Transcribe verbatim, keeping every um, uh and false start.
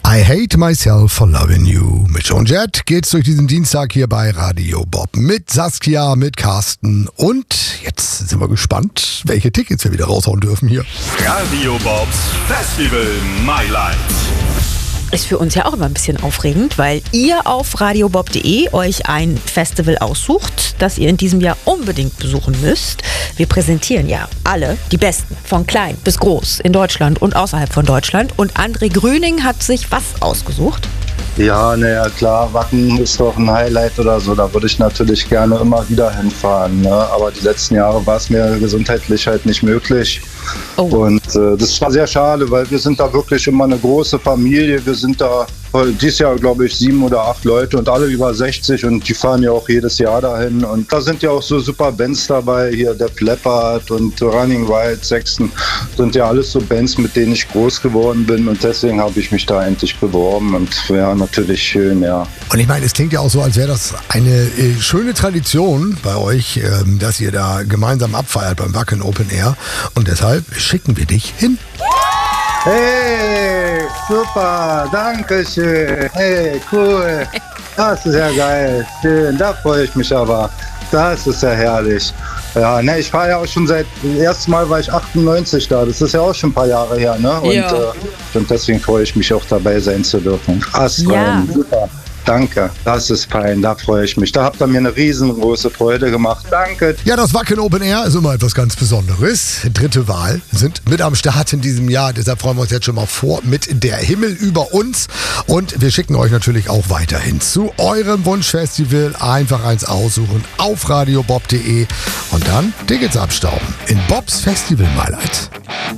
I Hate Myself for Loving You. Mit Joan Jett geht's durch diesen Dienstag hier bei Radio Bob. Mit Saskia, mit Carsten und jetzt sind wir gespannt, welche Tickets wir wieder raushauen dürfen hier. Radio Bobs Festival My Life. Ist für uns ja auch immer ein bisschen aufregend, weil ihr auf radiobob punkt de euch ein Festival aussucht, das ihr in diesem Jahr unbedingt besuchen müsst. Wir präsentieren ja alle die Besten, von klein bis groß, in Deutschland und außerhalb von Deutschland. Und André Gröning hat sich was ausgesucht? Ja, naja, klar, Wacken ist doch ein Highlight oder so. Da würde ich natürlich gerne immer wieder hinfahren. Ne? Aber die letzten Jahre war es mir gesundheitlich halt nicht möglich. Oh. Und äh, das war sehr schade, weil wir sind da wirklich immer eine große Familie. Wir sind da dieses Jahr, glaube ich, sieben oder acht Leute und alle über sechzig und die fahren ja auch jedes Jahr dahin. Und da sind ja auch so super Bands dabei, hier der Leppard und Running Wild, Sexton, sind ja alles so Bands, mit denen ich groß geworden bin und deswegen habe ich mich da endlich beworben und ja, natürlich schön, ja. Und ich meine, es klingt ja auch so, als wäre das eine äh, schöne Tradition bei euch, ähm, dass ihr da gemeinsam abfeiert beim Wacken Open Air und deshalb schicken wir dich hin. Hey, super, danke schön. Hey, cool. Das ist ja geil. Schön, da freue ich mich aber. Das ist ja herrlich. Ja, ne, ich fahre ja auch schon seit, das erste Mal war ich achtundneunzig da. Das ist ja auch schon ein paar Jahre her, ne? Und, ja. äh, und deswegen freue ich mich auch dabei sein zu dürfen. Krass, ja. Super. Danke, das ist fein, da freue ich mich. Da habt ihr mir eine riesengroße Freude gemacht. Danke. Ja, das Wacken Open Air ist immer etwas ganz Besonderes. Dritte Wahl sind mit am Start in diesem Jahr. Deshalb freuen wir uns jetzt schon mal vor mit Der Himmel über uns. Und wir schicken euch natürlich auch weiterhin zu eurem Wunschfestival. Einfach eins aussuchen auf radiobob punkt de und dann Tickets abstauben in Bobs Festival My Life.